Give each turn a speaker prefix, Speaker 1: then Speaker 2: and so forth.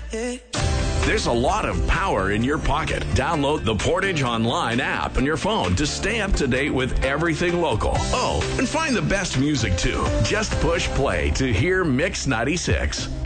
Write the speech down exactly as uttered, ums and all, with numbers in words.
Speaker 1: There's a lot of power in your pocket. Download the Portage Online app on your phone to stay up to date with everything local. Oh, and find the best music too. Just push play to hear Mix ninety-six.